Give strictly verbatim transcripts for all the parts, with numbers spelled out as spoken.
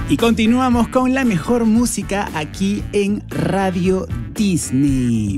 Y continuamos con la mejor música aquí en Radio Disney.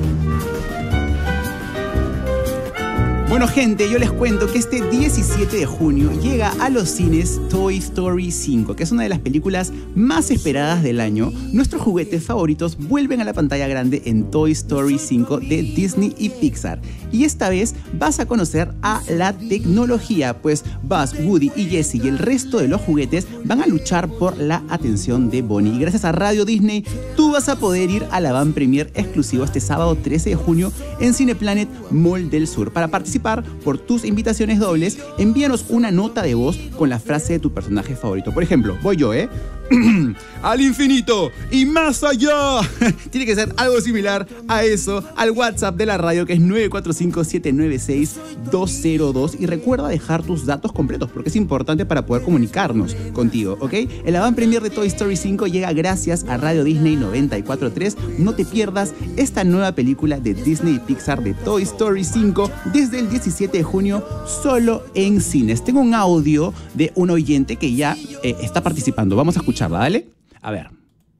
Bueno, gente, yo les cuento que este diecisiete de junio llega a los cines Toy Story cinco, que es una de las películas más esperadas del año. Nuestros juguetes favoritos vuelven a la pantalla grande en Toy Story cinco de Disney y Pixar. Y esta vez vas a conocer a la tecnología, pues Buzz, Woody y Jessie y el resto de los juguetes van a luchar por la atención de Bonnie. Y gracias a Radio Disney, tú vas a poder ir a la van premier exclusivo este sábado trece de junio en Cineplanet Mall del Sur. Para participar por tus invitaciones dobles, envíanos una nota de voz con la frase de tu personaje favorito. Por ejemplo, voy yo, ¿eh? ¡Al infinito y más allá! Tiene que ser algo similar a eso, al WhatsApp de la radio, que es nueve cuatro cinco, siete nueve seis, dos cero dos. Y recuerda dejar tus datos completos, porque es importante para poder comunicarnos contigo, ¿ok? El avant premier de Toy Story cinco llega gracias a Radio Disney noventa y cuatro punto tres. No te pierdas esta nueva película de Disney y Pixar de Toy Story cinco desde el diecisiete de junio, solo en cines. Tengo un audio de un oyente que ya eh, está participando. Vamos a escucharla, ¿vale? A ver.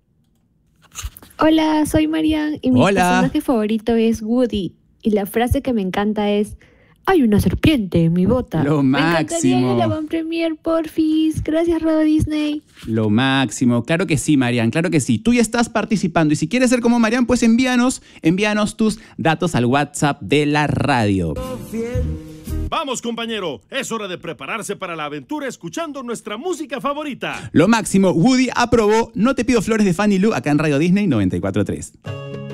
Hola, soy Marian y mi Hola. personaje favorito es Woody. Y la frase que me encanta es: hay una serpiente en mi bota. Lo Me encantaría ir máximo. a la van premier, porfis. Gracias, Radio Disney. Lo máximo. Claro que sí, Marian, claro que sí. Tú ya estás participando y si quieres ser como Marian, pues envíanos, envíanos tus datos al WhatsApp de la radio. Vamos, compañero, es hora de prepararse para la aventura escuchando nuestra música favorita. Lo máximo. Woody aprobó No te pido flores de Fanny Lu acá en Radio Disney noventa y cuatro punto tres.